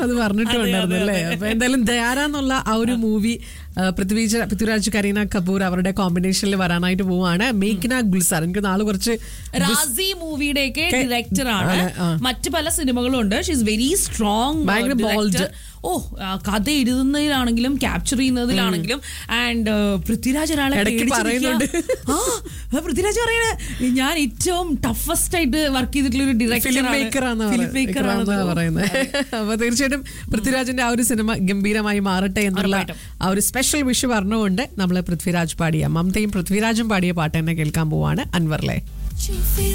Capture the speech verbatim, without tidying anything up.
അത് പറഞ്ഞിട്ടുണ്ടായിരുന്നു അല്ലേ. അപ്പൊ എന്തായാലും ദയാര എന്നുള്ള ആ ഒരു മൂവി പൃഥ്വിരാജ് പൃഥ്വിരാജ് കരീന കപൂർ അവരുടെ കോമ്പിനേഷനിൽ വരാനായിട്ട് പോവാണ്. മേഘ്ന ഗുൽസാർ, എനിക്ക് നാളെ കുറച്ച് റാസി മൂവിയുടെ ഒക്കെ ഡയറക്ടർ ആണ്. മറ്റു പല സിനിമകളും ഉണ്ട്. ഷീ ഈസ് വെരി സ്ട്രോങ്, ഭയങ്കര ബോൾഡ്. ഓ കഥ എഴുതുന്നതിലാണെങ്കിലും ക്യാപ്ചർ ചെയ്യുന്നതിലാണെങ്കിലും. ആൻഡ് പൃഥ്വിരാജ് ഒരാളെ പറയുന്നുണ്ട്, പൃഥ്വിരാജ് പറയണ ഞാൻ ഏറ്റവും ടഫസ്റ്റ് ആയിട്ട് വർക്ക് ചെയ്തിട്ടുള്ള ഒരു ഡയറക്ടറാണ് പറയുന്നത്. അപ്പൊ തീർച്ചയായിട്ടും പൃഥ്വിരാജിന്റെ ആ ഒരു സിനിമ ഗംഭീരമായി മാറട്ടെ എന്നുള്ള ആ ഒരു സ്പെഷ്യൽ വിഷ് പറഞ്ഞുകൊണ്ട് നമ്മള് പൃഥ്വിരാജ് പാടിയ മമതയും പൃഥ്വിരാജും പാടിയ പാട്ട് തന്നെ കേൾക്കാൻ പോവാണ് അൻവറിലെ.